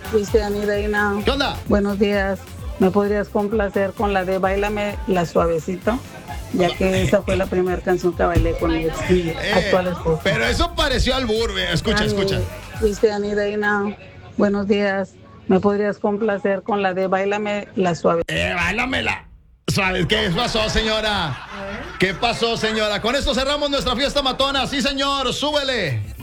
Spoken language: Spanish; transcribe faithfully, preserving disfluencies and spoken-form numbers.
Cristian y Reina, ¿Qué onda? buenos días. ¿Me podrías complacer con la de Báilame la Suavecito? Ya que esa fue la primera canción que bailé con mi ex- mi Eh, actual esposo. pero eso pareció albur, ve. Escucha, Ay, escucha. Cristian y Reina, buenos días. ¿Me podrías complacer con la de Báilame la Suavecito? Eh, báilamela. ¿Sabes qué pasó, señora? ¿Qué pasó, señora? Con esto cerramos nuestra fiesta matona. Sí, señor, súbele.